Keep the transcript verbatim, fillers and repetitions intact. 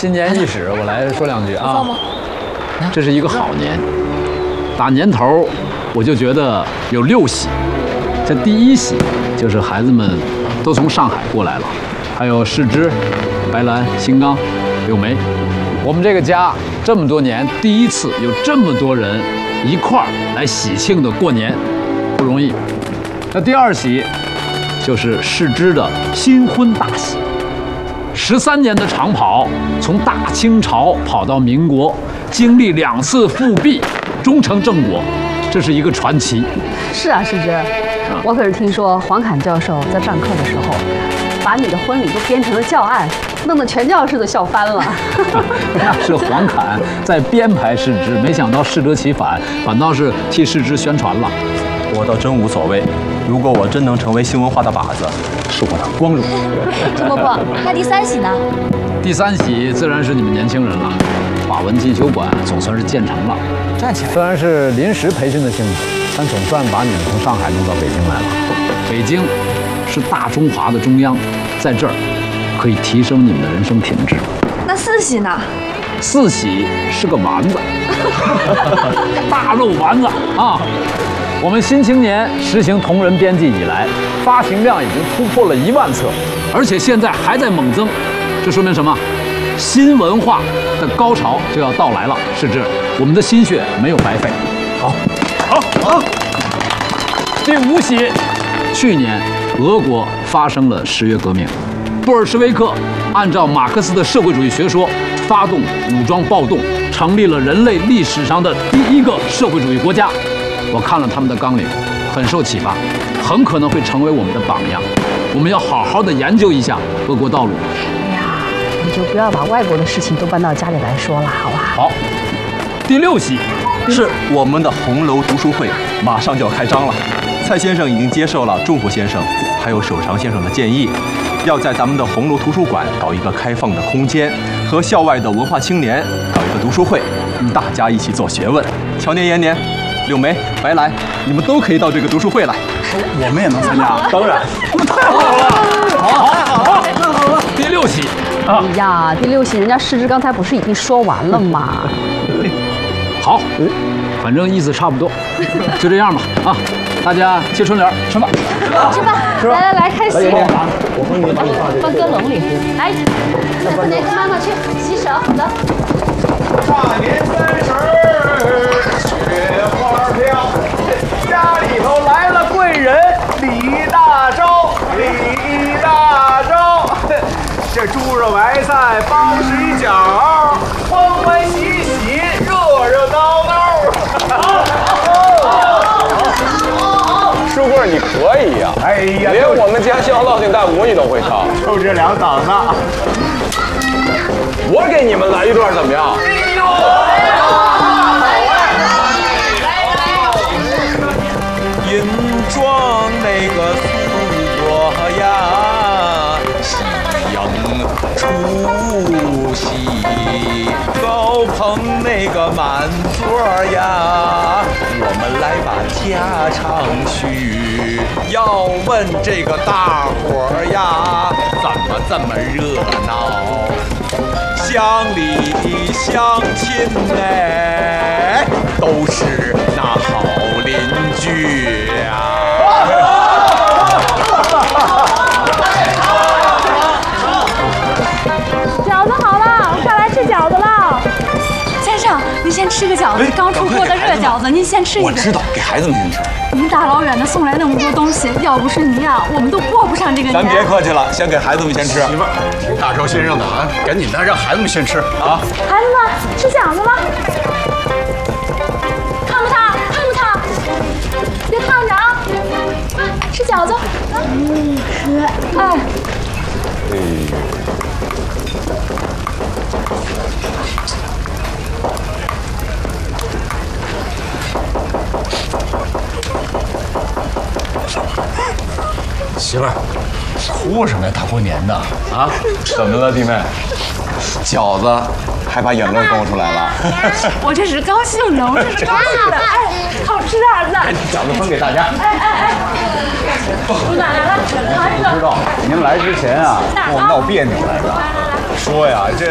新年伊始，我来说两句啊。这是一个好年，打年头我就觉得有六喜。这第一喜就是孩子们都从上海过来了，还有世之、白兰、新刚、柳梅。我们这个家这么多年第一次有这么多人一块儿来喜庆的过年，不容易。那第二喜就是世之的新婚大喜。十三年的长跑，从大清朝跑到民国，经历两次复辟，终成正果，这是一个传奇。 是啊，世之，我可是听说黄侃教授在上课的时候，把你的婚礼都编成了教案，弄得全教室都笑翻了。 那是黄侃在编排世之，没想到适得其反，反倒是替世之宣传了。 我倒真无所谓，如果我真能成为新文化的靶子，是我的光荣。 陈伯伯，那第三喜呢？ 第三喜自然是你们年轻人了，法文进修馆总算是建成了。 站起来！ 虽然是临时培训的性质，但总算把你们从上海弄到北京来了。北京是大中华的中央，在这儿可以提升你们的人生品质。 那四喜呢？ 四喜是个丸子，大肉丸子啊！我们新青年实行同人编辑以来，发行量已经突破了一万册，而且现在还在猛增，这说明什么？新文化的高潮就要到来了，世之，我们的心血没有白费。好，好，好。第五喜，去年俄国发生了十月革命，布尔什维克按照马克思的社会主义学说，发动武装暴动，成立了人类历史上的第一个社会主义国家。我看了他们的纲领，很受启发，很可能会成为我们的榜样。我们要好好的研究一下俄国道路。 哎呀，你就不要把外国的事情都搬到家里来说了，好吧？ 好。第六喜是我们的红楼读书会马上就要开张了。蔡先生已经接受了仲甫先生还有守常先生的建议，要在咱们的红楼图书馆搞一个开放的空间，和校外的文化青年搞一个读书会，大家一起做学问。乔年、延年、柳梅、白兰，你们都可以到这个读书会来。 我们也能参加？ 当然。 太好了！好，好，好，太好了！第六喜啊！哎呀，第六喜人家世之刚才不是已经说完了吗？ 好，反正意思差不多，就这样吧啊！大家接春联，吃饭。 吃饭，来来来，开洗。 我帮你把你放这放搁笼里。来，奶奶跟妈妈去洗手。走。 大年三十儿，雪花飘，家里头来了贵人，李大钊，李大钊。这猪肉白菜包水饺，欢欢喜喜，热热闹闹。 书慧，你可以呀！ 哎呀， 连我们家乡烙饼大鼓你都会唱， 就这两嗓子。 我给你们来一段怎么样？ 哎呦！ 银装那个素裹呀，喜迎除夕，高朋那个满座呀，我们来把家常叙。要问这个大伙儿呀，怎么这么热闹？乡里乡亲哎，都是那好邻居呀。 饺子好了，快来吃饺子了。先生，您先吃个饺子，刚出锅的热饺子，您先吃一个。 我知道，给孩子们先吃。 您大老远的送来那么多东西，要不是您啊，我们都过不上这个年。 咱别客气了，先给孩子们先吃。 媳妇儿，大钊先生的啊，赶紧的，让孩子们先吃啊。 孩子们，吃饺子了。烫不烫？烫不烫？别烫着啊！啊，吃饺子。嗯，吃。哎。 媳妇儿，哭什么呀？大过年的啊？ 怎么了，弟妹？饺子还把眼泪勾出来了。 我这是高兴的，我这是高兴的。哎，好吃啊！那饺子分给大家。 哎哎哎，叔奶奶来，尝一个。 知道您来之前啊，跟我闹别扭来着，说呀这。